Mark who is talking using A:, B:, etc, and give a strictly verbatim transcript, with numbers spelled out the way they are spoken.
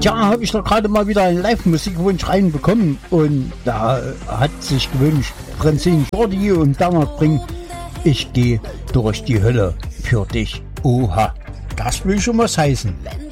A: Tja, habe ich doch gerade mal wieder einen Live-Musikwunsch reinbekommen und da hat sich gewünscht Francine Jordi und Bernhard Brink. Ich gehe durch die Hölle für dich. Oha, das will schon was heißen.